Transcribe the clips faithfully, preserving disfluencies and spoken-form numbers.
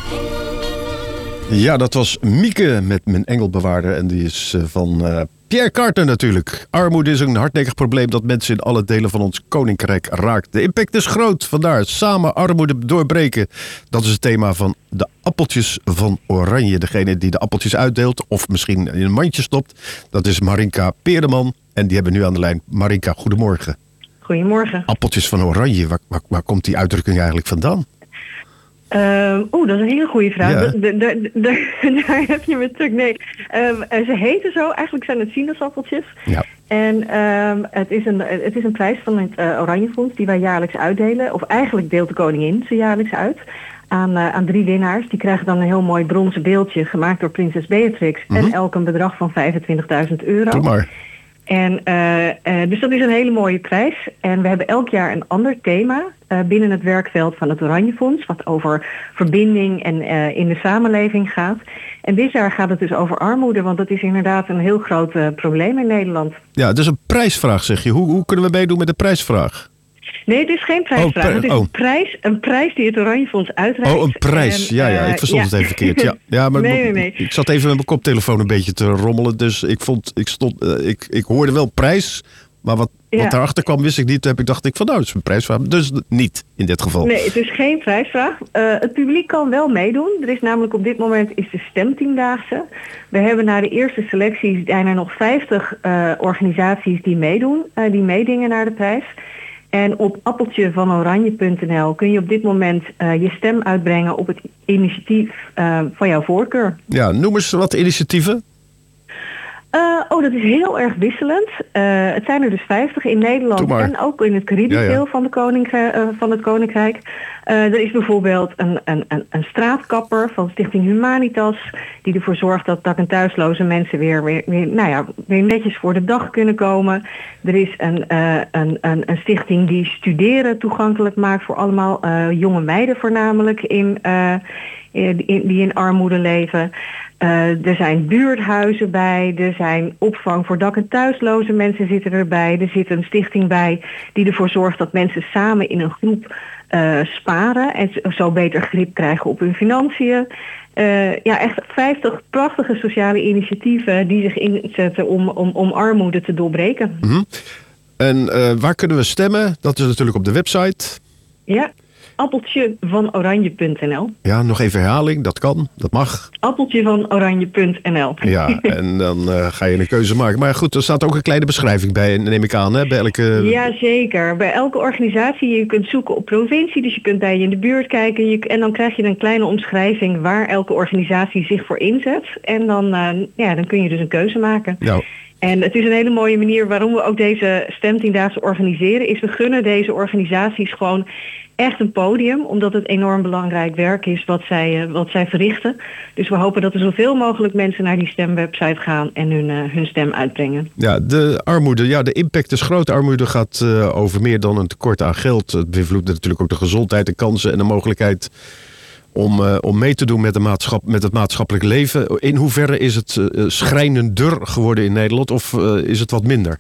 Ja, dat was Mieke met Mijn Engelbewaarder. En die is uh, van uh, Pierre Carter natuurlijk. Armoede is een hardnekkig probleem dat mensen in alle delen van ons koninkrijk raakt. De impact is groot, vandaar samen armoede doorbreken. Dat is het thema van de appeltjes van Oranje. Degene die de appeltjes uitdeelt of misschien in een mandje stopt, dat is Marinka Peerdeman. En die hebben we nu aan de lijn. Marinka, goedemorgen. Goedemorgen. Appeltjes van Oranje, waar, waar, waar komt die uitdrukking eigenlijk vandaan? Uh, Oeh, dat is een hele goede vraag. Ja. Da- da- da- da- daar heb je me terug. Nee, um, ze heten zo. Eigenlijk zijn het sinaasappeltjes. Ja. En um, het, is een, het is een prijs van het uh, Oranjefonds die wij jaarlijks uitdelen. Of eigenlijk deelt de koningin ze jaarlijks uit. Aan, uh, aan drie winnaars. Die krijgen dan een heel mooi bronzen beeldje gemaakt door prinses Beatrix. Mm-hmm. En elk een bedrag van vijfentwintigduizend euro. Doe maar. En, uh, uh, dus dat is een hele mooie prijs. En we hebben elk jaar een ander thema uh, binnen het werkveld van het Oranjefonds, wat over verbinding en uh, in de samenleving gaat. En dit jaar gaat het dus over armoede, want dat is inderdaad een heel groot uh, probleem in Nederland. Ja, het is een prijsvraag, zeg je. Hoe, hoe kunnen we meedoen met de prijsvraag? Nee, het is geen prijsvraag. Oh, pri- het is oh. een, prijs, een prijs die het Oranjefonds uitreikt. Oh, een prijs. En, ja, ja, ik verstond uh, het even verkeerd. Ja, ja maar nee, nee, nee. Ik zat even met mijn koptelefoon een beetje te rommelen. Dus ik vond, ik stond, uh, ik, ik hoorde wel prijs. Maar wat, ja. wat daarachter kwam, wist ik niet. Toen heb ik dacht ik van nou, het is een prijsvraag. Dus niet in dit geval. Nee, het is geen prijsvraag. Uh, het publiek kan wel meedoen. Er is namelijk op dit moment is de stemtiendaagse. We hebben na de eerste selecties zijn er nog vijftig uh, organisaties die meedoen. Uh, die meedingen naar de prijs. En op appeltje van oranje punt n l kun je op dit moment uh, je stem uitbrengen op het initiatief uh, van jouw voorkeur. Ja, noem eens wat initiatieven. Uh, oh, dat is heel erg wisselend. Uh, het zijn er dus vijftig in Nederland en ook in het Caribisch deel ja, ja. van, de koninkrijk, uh, van het Koninkrijk. Uh, er is bijvoorbeeld een, een, een, een straatkapper van Stichting Humanitas die ervoor zorgt dat dak- en thuisloze mensen weer, weer, weer, nou ja, weer netjes voor de dag kunnen komen. Er is een, uh, een, een, een stichting die studeren toegankelijk maakt voor allemaal uh, jonge meiden voornamelijk in, uh, in, die in armoede leven. Uh, er zijn buurthuizen bij, er zijn opvang voor dak- en thuisloze mensen zitten erbij. Er zit een stichting bij die ervoor zorgt dat mensen samen in een groep uh, sparen en zo beter grip krijgen op hun financiën. Uh, ja, echt vijftig prachtige sociale initiatieven die zich inzetten om, om, om armoede te doorbreken. Mm-hmm. En uh, waar kunnen we stemmen? Dat is natuurlijk op de website. Ja. appeltje van oranje punt n l. Ja, nog even herhaling, dat kan, dat mag. appeltje van oranje punt n l. Ja, en dan uh, ga je een keuze maken. Maar goed, er staat ook een kleine beschrijving bij, neem ik aan, hè? Bij elke... Ja, zeker. Bij elke organisatie, je kunt zoeken op provincie, dus je kunt bij je in de buurt kijken. Je, en dan krijg je een kleine omschrijving waar elke organisatie zich voor inzet. En dan, uh, ja, dan kun je dus een keuze maken. Nou. En het is een hele mooie manier waarom we ook deze stemtiendaagse organiseren, is we gunnen deze organisaties gewoon echt een podium, omdat het enorm belangrijk werk is wat zij, uh, wat zij verrichten. Dus we hopen dat er zoveel mogelijk mensen naar die stemwebsite gaan en hun, uh, hun stem uitbrengen. Ja, de armoede, ja, de impact is groot. Armoede gaat uh, over meer dan een tekort aan geld. Het beïnvloedt natuurlijk ook de gezondheid, de kansen en de mogelijkheid om, uh, om mee te doen met, de maatschap, met het maatschappelijk leven. In hoeverre is het uh, schrijnender geworden in Nederland of uh, is het wat minder?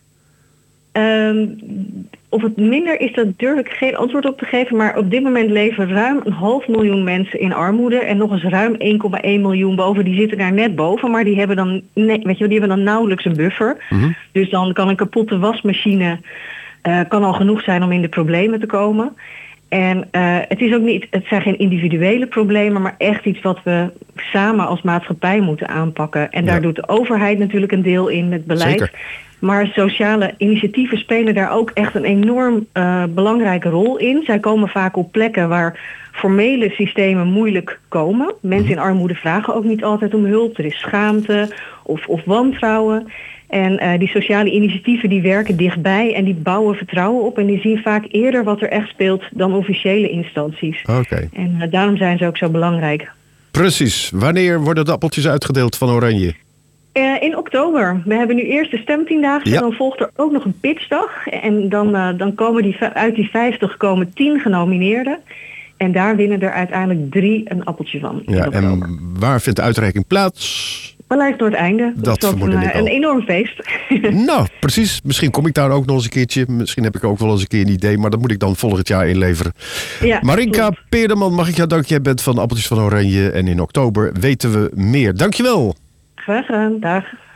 Um, of het minder is, dat durf ik geen antwoord op te geven. Maar op dit moment leven ruim een half miljoen mensen in armoede. En nog eens ruim één komma één miljoen boven. Die zitten daar net boven. Maar die hebben dan, weet je, die hebben dan nauwelijks een buffer. Mm-hmm. Dus dan kan een kapotte wasmachine uh, kan al genoeg zijn om in de problemen te komen. En uh, het is ook niet, het zijn geen individuele problemen, maar echt iets wat we samen als maatschappij moeten aanpakken. En daar ja. doet de overheid natuurlijk een deel in met beleid. Zeker. Maar sociale initiatieven spelen daar ook echt een enorm uh, belangrijke rol in. Zij komen vaak op plekken waar formele systemen moeilijk komen. Mensen in armoede vragen ook niet altijd om hulp. Er is schaamte of, of wantrouwen. En uh, die sociale initiatieven die werken dichtbij en die bouwen vertrouwen op. En die zien vaak eerder wat er echt speelt dan officiële instanties. Okay. En uh, daarom zijn ze ook zo belangrijk. Precies. Wanneer worden de appeltjes uitgedeeld van Oranje? Uh, in oktober. We hebben nu eerst de stemtiendaagse. Ja. Dan volgt er ook nog een pitchdag. En dan, uh, dan komen die, uit die vijftig komen tien genomineerden. En daar winnen er uiteindelijk drie een appeltje van. Ja, en waar vindt de uitreiking plaats? Paleis Noordeinde. Dat vermoedde een, ik al. Een enorm feest. Nou, precies. Misschien kom ik daar ook nog eens een keertje. Misschien heb ik ook wel eens een keer een idee, maar dat moet ik dan volgend jaar inleveren. Ja, Marinka klopt. Peerderman, mag ik jou danken? Jij bent van Appeltjes van Oranje en in oktober weten we meer. Dankjewel. Graag gedaan. Dag.